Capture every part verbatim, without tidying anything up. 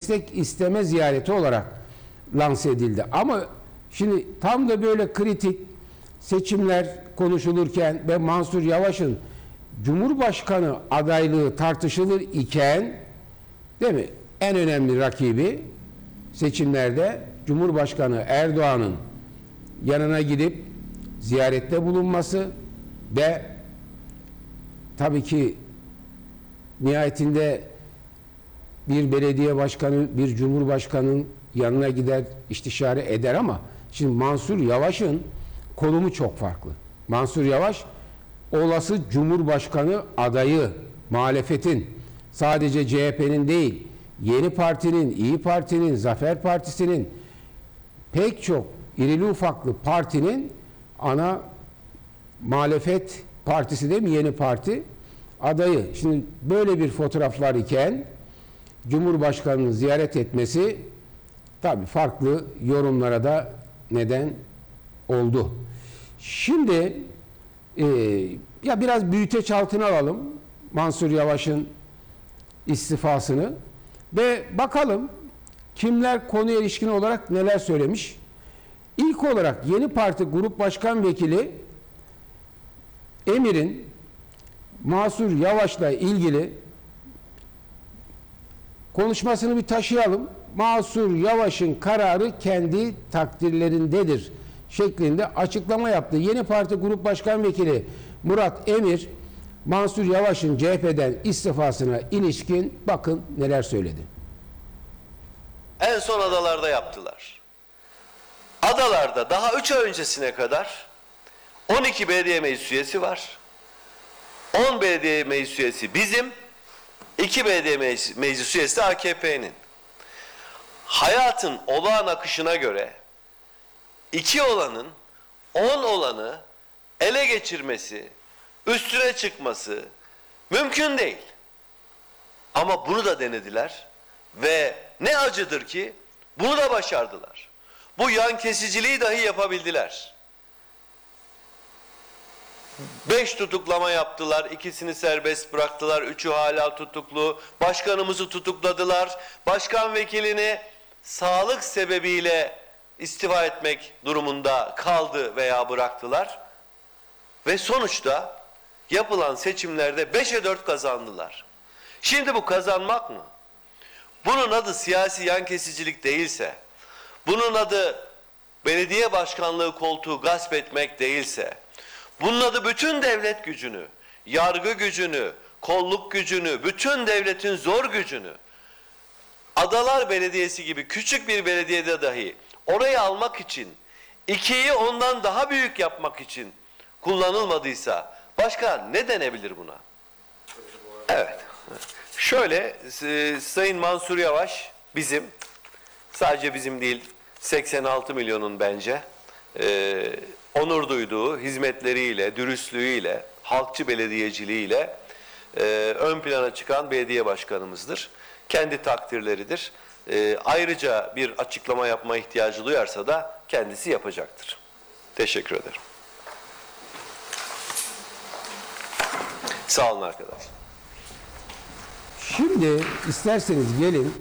destek isteme ziyareti olarak lanse edildi. Ama şimdi tam da böyle kritik seçimler konuşulurken ve Mansur Yavaş'ın Cumhurbaşkanı adaylığı tartışılır iken, değil mi, en önemli rakibi seçimlerde Cumhurbaşkanı Erdoğan'ın yanına gidip ziyarette bulunması ve tabii ki nihayetinde bir belediye başkanı, bir cumhurbaşkanının yanına gider, istişare eder ama şimdi Mansur Yavaş'ın konumu çok farklı. Mansur Yavaş olası cumhurbaşkanı adayı, muhalefetin, sadece C H P'nin değil, Yeni Parti'nin, İyi Parti'nin, Zafer Partisi'nin, pek çok irili ufaklı partinin ana muhalefet partisi, değil mi, Yeni Parti adayı. Şimdi böyle bir fotoğraf var iken Cumhurbaşkanı'nı ziyaret etmesi tabii farklı yorumlara da neden oldu. Şimdi e, ya biraz büyüteç altına alalım Mansur Yavaş'ın istifasını ve bakalım kimler konuya ilişkin olarak neler söylemiş. İlk olarak Yeni Parti Grup Başkan Vekili Emir'in Mansur Yavaş'la ilgili konuşmasını bir taşıyalım. Mansur Yavaş'ın kararı kendi takdirlerindedir şeklinde açıklama yaptı. Yeni Parti Grup Başkan Vekili Murat Emir, Mansur Yavaş'ın C H P'den istifasına ilişkin bakın neler söyledi. En son adalarda yaptılar. Adalarda daha üç ay öncesine kadar on iki belediye meclis üyesi var. on belediye meclis üyesi bizim, iki belediye meclis, meclis üyesi de A K P'nin. Hayatın olağan akışına göre iki olanın on olanı ele geçirmesi, üstüne çıkması mümkün değil. Ama bunu da denediler ve ne acıdır ki bunu da başardılar. Bu yan kesiciliği dahi yapabildiler. Beş tutuklama yaptılar, ikisini serbest bıraktılar, üçü hala tutuklu. Başkanımızı tutukladılar, başkan vekilini sağlık sebebiyle istifa etmek durumunda kaldı veya bıraktılar. Ve sonuçta yapılan seçimlerde beşe dört kazandılar. Şimdi bu kazanmak mı? Bunun adı siyasi yan kesicilik değilse, bunun adı belediye başkanlığı koltuğu gasp etmek değilse, bunun adı bütün devlet gücünü, yargı gücünü, kolluk gücünü, bütün devletin zor gücünü, Adalar Belediyesi gibi küçük bir belediyede dahi orayı almak için, ikiyi ondan daha büyük yapmak için kullanılmadıysa başka ne denebilir buna? Evet. Şöyle, e, Sayın Mansur Yavaş bizim, sadece bizim değil, seksen altı milyonun bence e, onur duyduğu hizmetleriyle, dürüstlüğüyle, halkçı belediyeciliğiyle e, ön plana çıkan belediye başkanımızdır. Kendi takdirleridir. E, ayrıca bir açıklama yapma ihtiyacı duyarsa da kendisi yapacaktır. Teşekkür ederim. Sağ olun arkadaşlar. Şimdi isterseniz gelin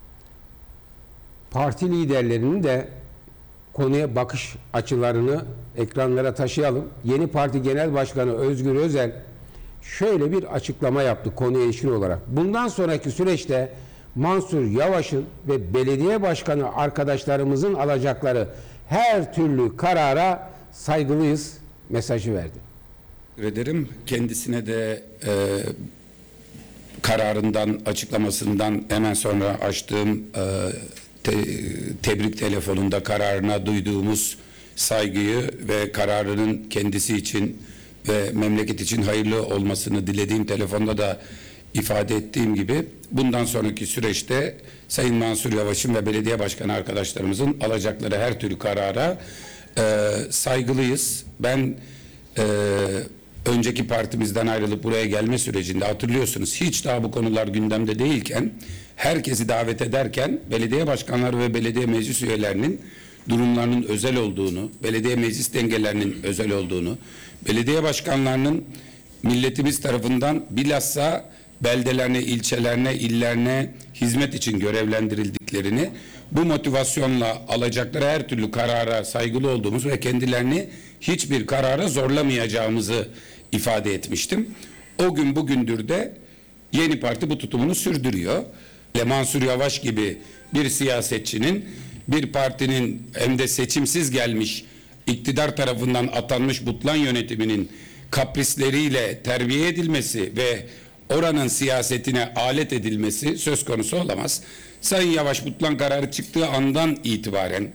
parti liderlerinin de konuya bakış açılarını ekranlara taşıyalım. Yeni Parti Genel Başkanı Özgür Özel şöyle bir açıklama yaptı konuya ilişkin olarak. Bundan sonraki süreçte Mansur Yavaş'ın ve belediye başkanı arkadaşlarımızın alacakları her türlü karara saygılıyız mesajı verdi. Teşekkür ederim. Kendisine de e, kararından, açıklamasından hemen sonra açtığım e, te, tebrik telefonunda kararına duyduğumuz saygıyı ve kararının kendisi için ve memleket için hayırlı olmasını dilediğim telefonda da ifade ettiğim gibi bundan sonraki süreçte Sayın Mansur Yavaş'ın ve belediye başkanı arkadaşlarımızın alacakları her türlü karara e, saygılıyız. Ben e, önceki partimizden ayrılıp buraya gelme sürecinde hatırlıyorsunuz hiç daha bu konular gündemde değilken herkesi davet ederken belediye başkanları ve belediye meclis üyelerinin durumlarının özel olduğunu, belediye meclis dengelerinin özel olduğunu, belediye başkanlarının milletimiz tarafından bilhassa beldelerine, ilçelerine, illerine hizmet için görevlendirildik. bildiklerini, bu motivasyonla alacakları her türlü karara saygılı olduğumuz ve kendilerini hiçbir karara zorlamayacağımızı ifade etmiştim. O gün bugündür de Yeni Parti bu tutumunu sürdürüyor. Mansur Yavaş gibi bir siyasetçinin bir partinin hem de seçimsiz gelmiş iktidar tarafından atanmış Butlan yönetiminin kaprisleriyle terbiye edilmesi ve oranın siyasetine alet edilmesi söz konusu olamaz. Sayın Yavaş Butlan kararı çıktığı andan itibaren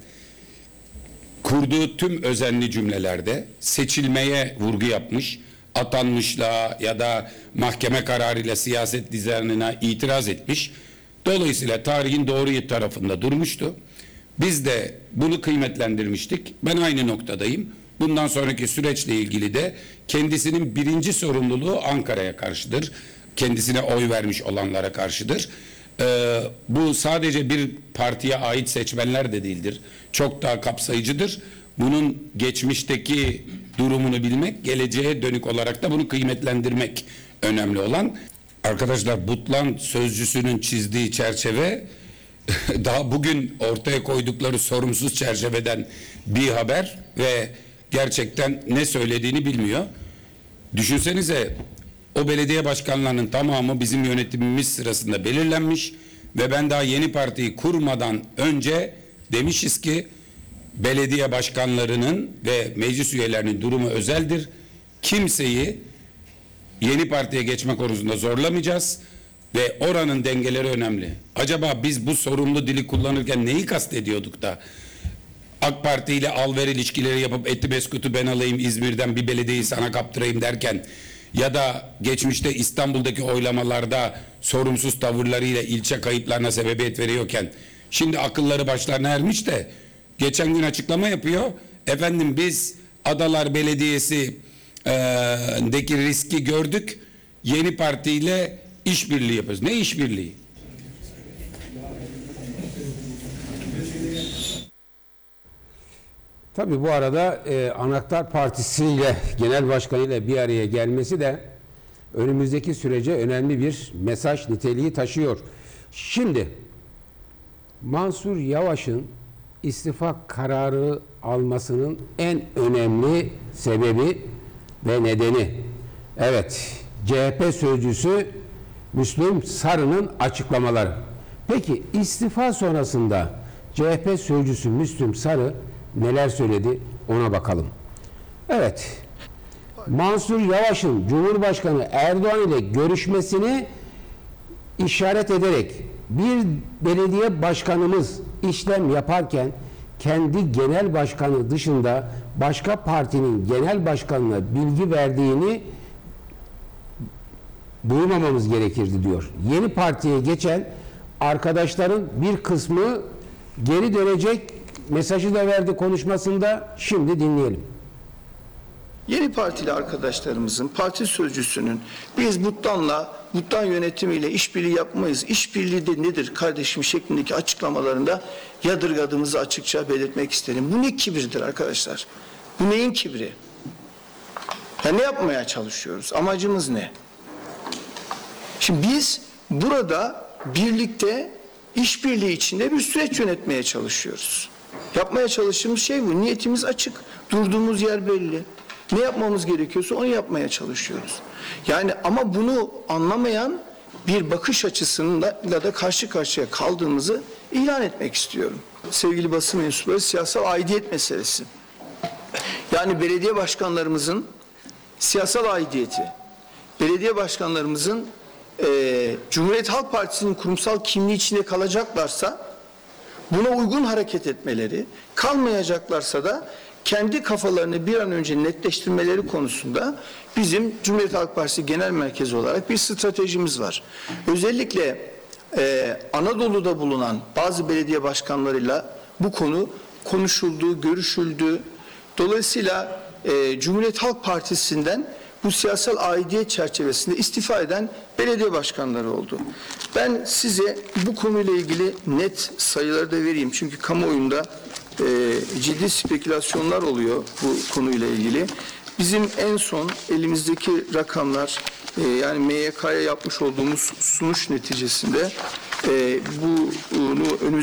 kurduğu tüm özenli cümlelerde seçilmeye vurgu yapmış, atanmışlığa ya da mahkeme kararıyla siyaset dizaynına itiraz etmiş. Dolayısıyla tarihin doğru tarafında durmuştu. Biz de bunu kıymetlendirmiştik. Ben aynı noktadayım. Bundan sonraki süreçle ilgili de kendisinin birinci sorumluluğu Ankara'ya karşıdır. Kendisine oy vermiş olanlara karşıdır. Ee, bu sadece bir partiye ait seçmenler de değildir. Çok daha kapsayıcıdır. Bunun geçmişteki durumunu bilmek, geleceğe dönük olarak da bunu kıymetlendirmek önemli olan. Arkadaşlar, Butlan sözcüsünün çizdiği çerçeve daha bugün ortaya koydukları sorumsuz çerçeveden bir haber ve gerçekten ne söylediğini bilmiyor. Düşünsenize, o belediye başkanlarının tamamı bizim yönetimimiz sırasında belirlenmiş ve ben daha Yeni Parti'yi kurmadan önce demişiz ki belediye başkanlarının ve meclis üyelerinin durumu özeldir. Kimseyi Yeni Parti'ye geçme konusunda zorlamayacağız ve oranın dengeleri önemli. Acaba biz bu sorumlu dili kullanırken neyi kastediyorduk da AK Parti ile al-ver ilişkileri yapıp eti beskutu ben alayım İzmir'den bir belediyeyi sana kaptırayım derken ya da geçmişte İstanbul'daki oylamalarda sorumsuz tavırlarıyla ilçe kayıplarına sebebiyet veriyorken şimdi akılları başlarına ermiş de geçen gün açıklama yapıyor. Efendim biz Adalar Belediyesi deki riski gördük. Yeni Parti ile işbirliği yapıyoruz. Ne işbirliği? Tabii bu arada e, Anahtar Partisi ile Genel Başkanı ile bir araya gelmesi de önümüzdeki sürece önemli bir mesaj niteliği taşıyor. Şimdi Mansur Yavaş'ın istifa kararı almasının en önemli sebebi ve nedeni, evet, C H P sözcüsü Müslüm Sarı'nın açıklamaları. Peki istifa sonrasında C H P sözcüsü Müslüm Sarı neler söyledi, ona bakalım. Evet, Mansur Yavaş'ın Cumhurbaşkanı Erdoğan ile görüşmesini işaret ederek bir belediye başkanımız işlem yaparken kendi genel başkanı dışında başka partinin genel başkanına bilgi verdiğini duymamamız gerekirdi diyor. Yeni Parti'ye geçen arkadaşların bir kısmı geri dönecek mesajı da verdi konuşmasında. Şimdi dinleyelim. Yeni Partili arkadaşlarımızın, parti sözcüsünün biz Butlan'la, Butlan yönetimiyle işbirliği yapmayız, işbirliği de nedir kardeşim şeklindeki açıklamalarında yadırgadığımızı açıkça belirtmek isterim. Bu ne kibirdir arkadaşlar? Bu neyin kibri? Ya ne yapmaya çalışıyoruz? Amacımız ne? Şimdi biz burada birlikte işbirliği içinde bir süreç yönetmeye çalışıyoruz. Yapmaya çalıştığımız şey bu. Niyetimiz açık. Durduğumuz yer belli. Ne yapmamız gerekiyorsa onu yapmaya çalışıyoruz. Yani ama bunu anlamayan bir bakış açısıyla da karşı karşıya kaldığımızı ilan etmek istiyorum. Sevgili basın mensupları, siyasal aidiyet meselesi. Yani belediye başkanlarımızın siyasal aidiyeti, belediye başkanlarımızın e, Cumhuriyet Halk Partisi'nin kurumsal kimliği içinde kalacaklarsa buna uygun hareket etmeleri, kalmayacaklarsa da kendi kafalarını bir an önce netleştirmeleri konusunda bizim Cumhuriyet Halk Partisi Genel Merkezi olarak bir stratejimiz var. Özellikle e, Anadolu'da bulunan bazı belediye başkanlarıyla bu konu konuşuldu, görüşüldü. Dolayısıyla e, Cumhuriyet Halk Partisi'nden bu siyasal aidiyet çerçevesinde istifa eden belediye başkanları oldu. Ben size bu konuyla ilgili net sayıları da vereyim. Çünkü kamuoyunda e, ciddi spekülasyonlar oluyor bu konuyla ilgili. Bizim en son elimizdeki rakamlar, e, yani M Y K'ya yapmış olduğumuz sunuş neticesinde e, bunu önümüzdeki